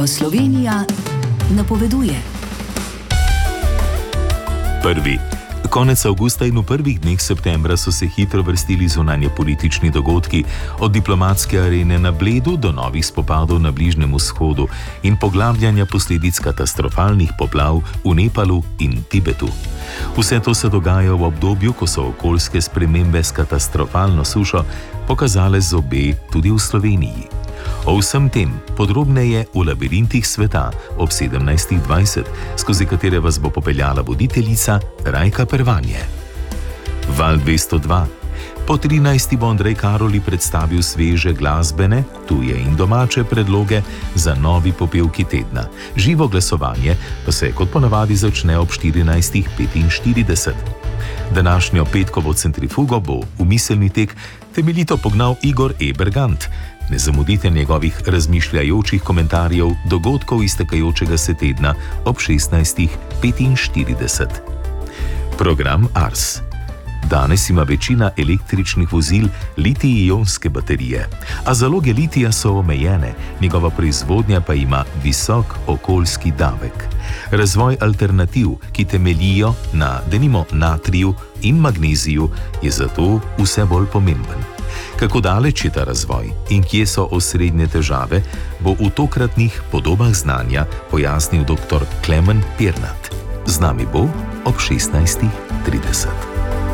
Slovenija napoveduje. Konec avgusta in v prvih dneh septembra so se hitro vrstili zunanje politični dogodki, od diplomatske arene na Bledu do novih spopadov na Bližnjem vzhodu in poglabljanja posledic katastrofalnih poplav v Nepalu in Tibetu. Vse to se dogaja v obdobju, ko so okoljske spremembe s katastrofalno sušo pokazale zobe tudi v Sloveniji. O vsem tem podrobneje v Labirintih sveta ob 17.20, skozi katere vas bo popeljala voditeljica Rajka Pervanje. Val 202. Po 13. bo Andrej Karoli predstavil sveže glasbene, tuje in domače predloge za novi popevki tedna. Živo glasovanje pa se kot ponavadi začne ob 14.45. Današnjo petkovo centrifugo bo v miselni tek temeljito pognal Igor E. Bergant. Ne zamudite njegovih razmišljajočih komentarjev dogodkov iztekajočega se tedna ob 16.45. Program Ars. Danes ima večina električnih vozil litij-ionske baterije, a zaloge litija so omejene, njegova proizvodnja pa ima visok okoljski davek. Razvoj alternativ, ki temeljijo na denimo natriju in magneziju, je zato vse bolj pomemben. Kako daleč je ta razvoj in kje so osrednje težave, bo v tokratnih podobah znanja pojasnil dr. Klemen Pirnat. Z nami bo ob 16.30.